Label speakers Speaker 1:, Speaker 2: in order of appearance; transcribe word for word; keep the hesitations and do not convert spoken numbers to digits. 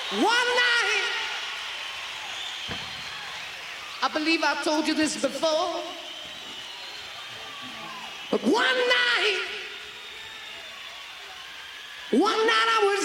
Speaker 1: One night, I believe I told you this before, but one night, one night I was